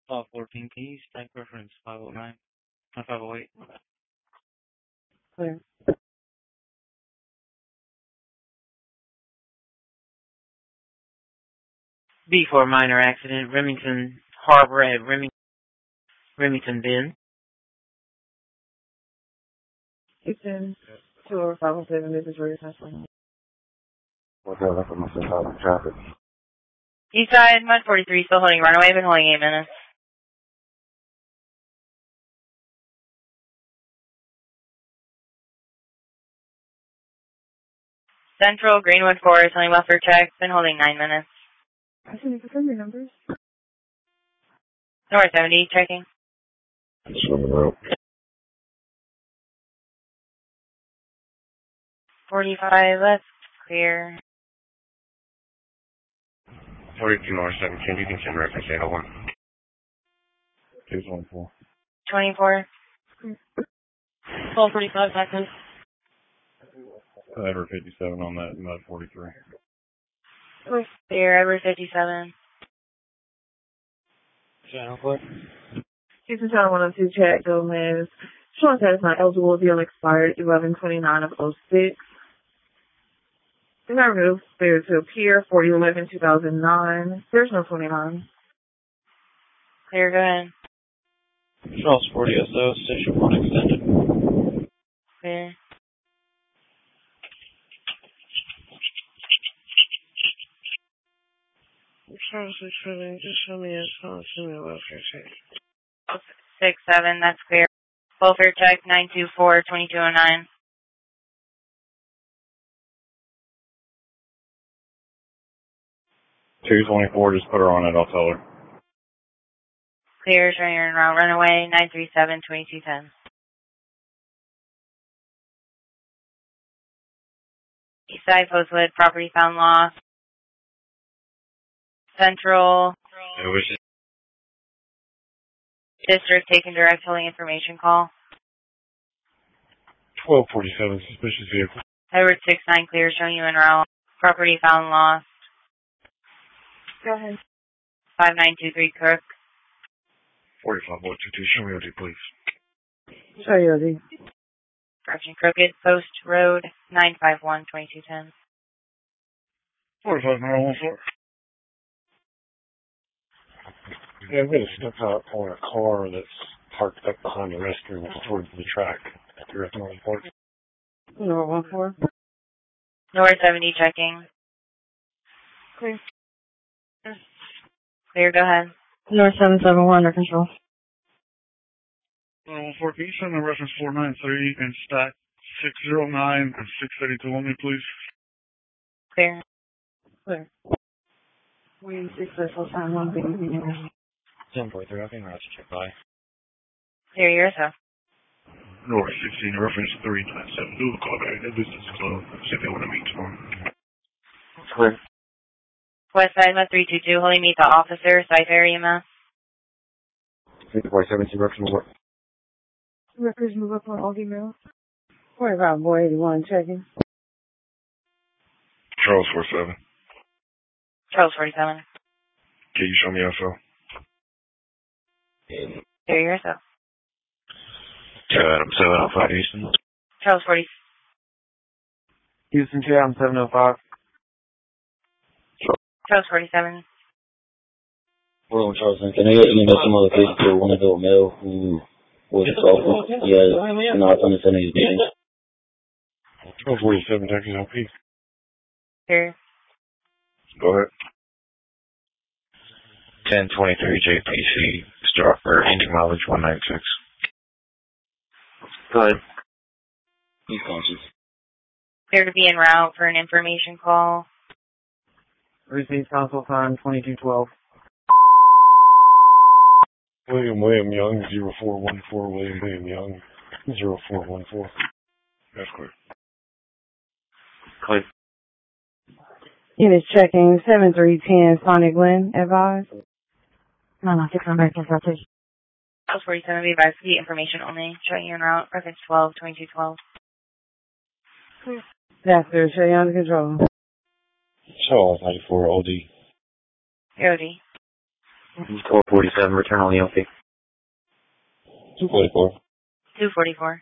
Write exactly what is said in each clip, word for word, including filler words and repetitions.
File fourteen, can you stack reference five oh nine? Uh, five oh eight. Clear. B for minor accident, Remington Harbor at Remington, Remington Bend. It's in two over five oh seven. This is where you're passing. What's that? That's my sister out in traffic. Eastside, Mud forty-three, still holding runaway, been holding eight minutes. Central, Greenwood Forest, holding buffer check, been holding nine minutes. I should confirm your numbers. North seventy, checking. Swimming out. forty-five left, clear. forty-two North seventeen, you can send reference eight oh one. two twenty-four. twenty-four. twelve forty-five seconds. Ever fifty-seven on that Mud forty-three. Clear, Ever fifty-seven. Channel clear. Houston Channel one oh two check, Gomez. Sean said it's not eligible. Deal expired eleven twenty-nine of oh six. Then I removed there to appear forty eleven two thousand nine. There's no twenty-nine. Clear, go ahead. Charles forty S O, station one extended. Clear. Charles six seven, just show me a phone, show me a welfare check. six seven, that's clear. Welfare check, nine two four, two two oh nine. two twenty-four, just put her on it, I'll tell her. Clear, showing you're en route, runaway, nine three seven, two two one zero. Eastside, Postwood, property found lost. Central. It was just District taking direct tolling information call. twelve forty-seven, suspicious vehicle. Edward six nine, clear, showing you en route. Property found lost. Go ahead. five nine two three, Crook. forty-five one two two, show me O D, please. Show you, O D. Correction, Crooked, Post Road, nine five one, two two one zero. forty-five nine one four. Yeah, I'm going to step out on a car that's parked up behind the restroom towards the track at the North Park. Number one four. North seventy, checking. Clear. Clear, go ahead. North seven seven one, under control. one four, can you send me reference four nine three and stack six oh nine and six thirty-two on me, please? Clear. Clear. We six four time one thing. ten forty-three, I think I'll have to check by. Clear, yourself. North sixteen, reference three nine seven. Do a call back. This is slow. See if they want to meet tomorrow. Clear. West side, Med three two two, holding meet the officer, Site area, Mass. fifty-four seventeen, reference what? Records move up on all emails. forty-five boy eighty-one, checking. Charles four seven. Charles forty-seven. Can you show me info? Clear, yourself. Adam seven oh five Houston. Charles forty. Houston Chatham seven oh five. Charles forty-seven. Hello, Charleston. Can I get you know some other cases for one adult male who was assaulted? He has not understanding his meeting. twelve forty-seven, Texas L P. Clear. Go ahead. ten twenty-three J P C, Stropper, engine mileage one ninety-six. Go ahead. He's conscious. Clear to be en route for an information call. Received console time twenty-two twelve. William William Young, zero four one four, William William Young, zero four one four. That's clear. Clear. Units checking seven three ten, Sonic Glen, advise. No, no, six hundred, consultation. Charles forty-seven, be advised, key information only. Showing you en route, reference twelve, twenty-two twelve. That's clear, show you under control. Charles ninety-four O D. O D. four forty-seven, return on the L P. two forty-four. two forty-four.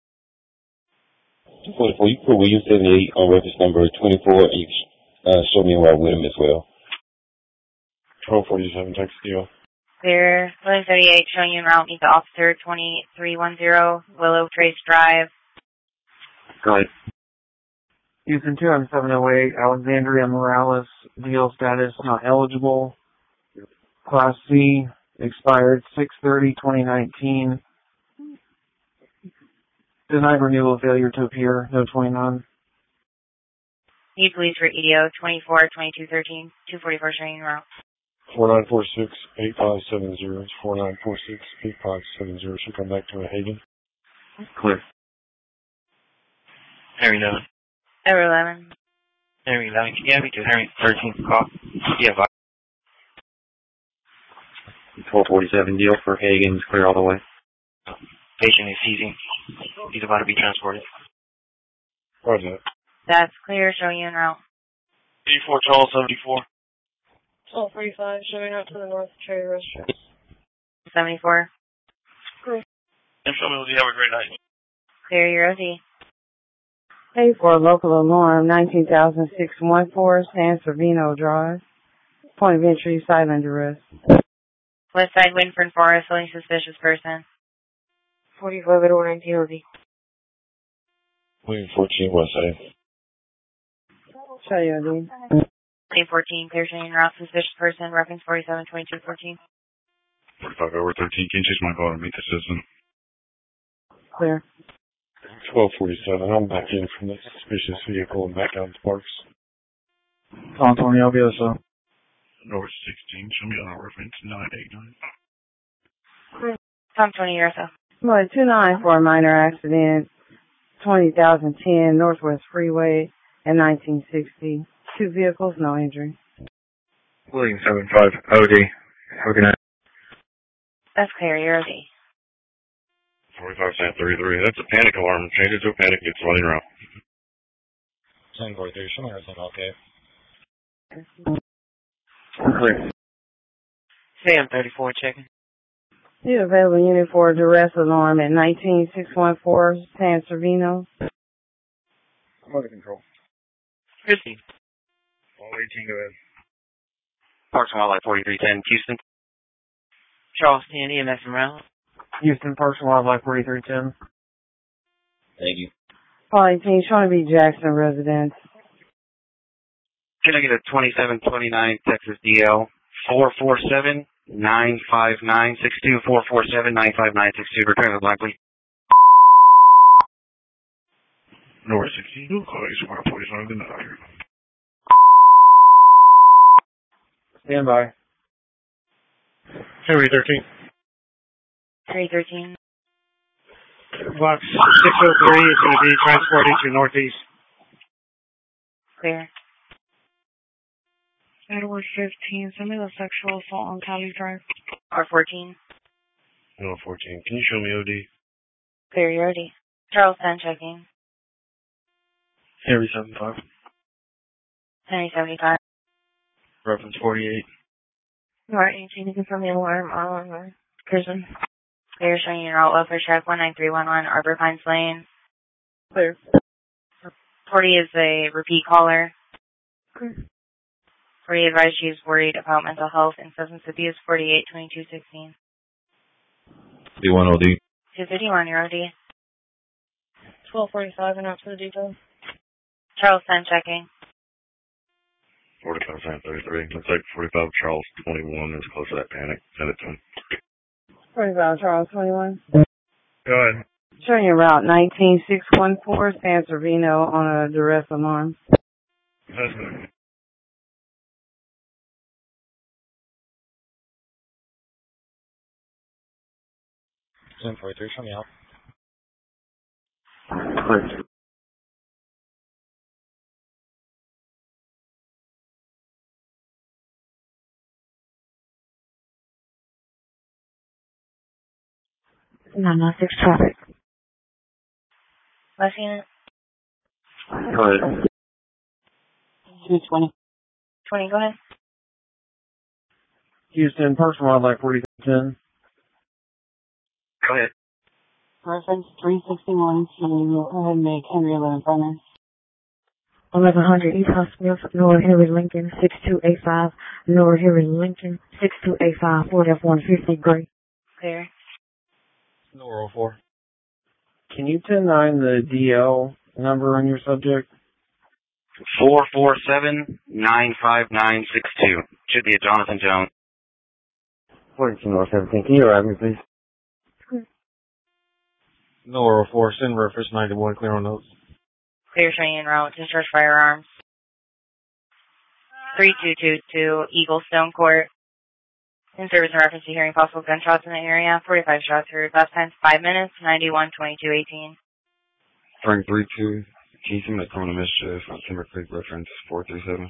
two forty-four, you put William seventy-eight on reference number twenty-four, and you uh, show me where with him as well. twelve forty-seven, Texas D L. Clear. William seventy-eight, showing you en route. Meet the officer, twenty-three ten, Willow Trace Drive. Go ahead. Houston two seven oh eight, Alexandria Morales, deal status not eligible. Class C, expired six thirty twenty nineteen. Denied renewal, failure to appear, no twenty-nine. Need police for E D O, twenty-four twenty-two thirteen, two forty-four, showing en route. four nine four six, eight five seven zero. It's four nine four six, eight five seven zero. Should come back to a Hagen. Clear. Henry nine. Ever eleven. Henry nine. Can you have me to Henry thirteen call? Yeah, bye. twelve forty-seven, deal for Hagen's clear all the way. Patient is seizing. He's about to be transported. Where's that? That's clear, showing you en route. eighty-four Charles seventy-four. twelve forty-five, showing out to the north Cherry Restaurant. seventy-four. And show me, have a great night. Clear your O D. Pay for a local alarm, nineteen thousand six hundred fourteen, San Servino Drive. Point of entry, silent arrest. West side, Winford Forest, holding suspicious person. forty-five oh nineteen O D. William fourteen, West Side. Show you, O D. Lane fourteen, clear, showing en route. Suspicious person, reference forty-seven twenty-two fourteen. forty-five over thirteen, can you chase my call to meet the citizen? Clear. twelve forty-seven, I'm back in from the suspicious vehicle and back out to Parks. Tom Tony Albioso. North sixteen, show me on our reference nine eight nine. Tom twenty Urso. Well, two nine for a minor accident, twenty thousand ten Northwest Freeway and nineteen sixty. Two vehicles, no injury. William seven five O D. Have a good night. That's clear, your O D. forty-five San thirty-three, that's a panic alarm. Change it to a panic, it's running around. ten forty-three, show me everything okay. Clear. Sam thirty-four checking. You available unit for a duress alarm at nineteen six one four San Servino. I'm under control. Christy. All eighteen, go ahead. Parks and Wildlife forty-three ten, Houston. Charles ten, E M S and Round. Houston Parks and Wildlife forty-three ten. Thank you. Paul eighteen, Shawnee B. Jackson residence. Can I get a twenty-seven twenty-nine Texas D L? four four seven, nine five nine six two, four four seven, nine five nine six two. Return the line, please. North sixteen, no call, it's one forty-seven, then out here. Stand by. Henry thirteen. three thirteen. Box six oh three is going to be transported to Northeast. Clear. Edward fifteen, send me the sexual assault on Cali Drive. R fourteen. No, fourteen, can you show me O D? Clear your O D. Charles ten checking. Henry seven five. Henry seventy-five. Reference forty-eight. Alright, eighteen, you can send me an alarm on the prison. Clear, showing you en route. Welfare check one nine three one one, Arbor Pines Lane. Clear. forty is a repeat caller. Clear. forty advised she is worried about mental health and substance abuse. forty-eight twenty-two sixteen. fifty-one O D. two fifty-one, your O D. twelve forty-five and out to the depot. Charles ten checking. forty-five San thirty-three, looks like forty-five Charles twenty-one is close to that panic. Send it to him. forty-five Charles twenty-one. Go ahead. Showing your route, nineteen six one four San Servino on a duress alarm. That's good. ten forty-three, show me out. Clear. nine oh six traffic. Last unit. Go ahead. two twenty. twenty, go ahead. Houston, Personal Wildlife forty-five ten. Go ahead. Reference three sixty-one to go ahead and make Henry eleven primary. eleven hundred East Hospital, North Henry Lincoln, six two eight five, North Henry Lincoln, six two eight five, Ford F one fifty, Gray. Clear. Nor oh four. Can you ten nine the D L number on your subject? four four seven, nine five nine six two. Should be a Jonathan Jones. forty-two North seventeen. Can you arrive me, please? Nor oh four. Send reference ninety-one. Clear on notes. Clear showing en route. Discharge firearms. three two two two Eaglestone Court. In service and reference to hearing possible gunshots in the area. forty-five shots heard. Last time five minutes. ninety-one twenty-two eighteen. Frank three two. Can you send that criminal mischief on Timber Creek reference four three seven?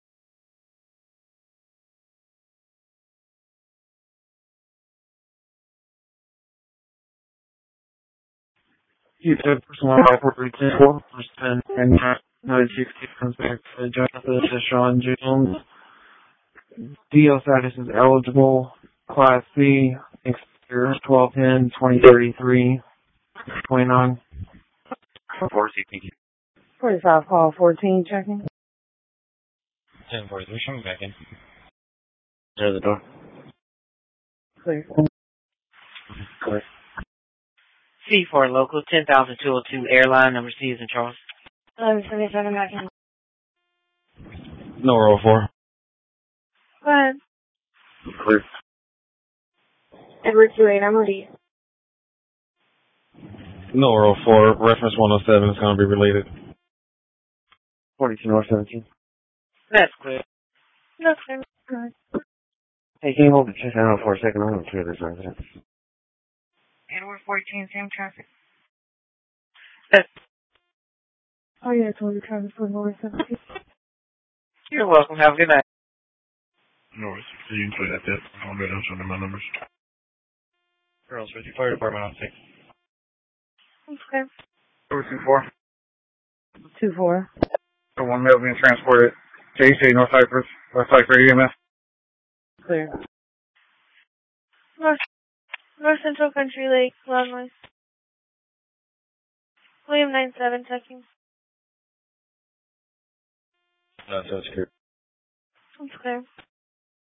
You said Personal Wildlife forty-three ten, four percent, and nine sixty comes back to Jonathan to Sean Jones. D L status is eligible. Class C, exterior twelve ten, twenty thirty-three, twenty-nine. four C, thank you. forty-five call fourteen checking. ten forty-three, show me back in. There's the door. Clear. Clear. C four local, ten thousand two oh two airline, number C is in Charles. eleven seventy-seven back in. Nor oh four. Go ahead. Clear. Edward two eight, I'm ready. Nor oh four. Reference one oh seven is going to be related. forty-two North seventeen. That's clear. That's fine. Good. Hey, can you hold the chest down for a second? I'm going to clear this residence. Edward fourteen, same traffic. That's, Oh, yeah, it's only trying to put North seventeen. you're welcome. Have a good night. North sixteen, you can play that. That. I'll get those under my numbers. Girls, fifty Fire Department on six. Okay. Over two four. two four. So one male being transported. J C, North Cypress, West Cypress E M S. Clear. North, North Central Country Lake, Longley. William nine seven checking. No, so it's clear. That's clear.